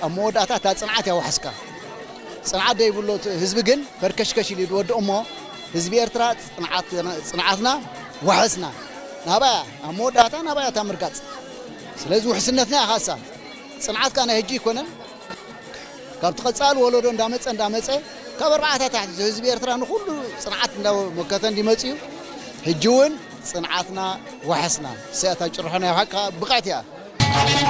أموداتها تصنعت يا وحسكا صنعت ده يقول له حزب جن فركشكش اللي يود أمه حزب إرترا صنعتنا وحسنا نبايا أموداتها نبايا تمركز سلازم وحسنتنا خاصة صنعت كان هجي كونن كاب تقصال ولودون دامص كبربعته تحت حزب إرترا نخل صنعت لو مكتن دي مصيو هجون صنعتنا وحسنا سيأتى جرحنا حقا بقعتها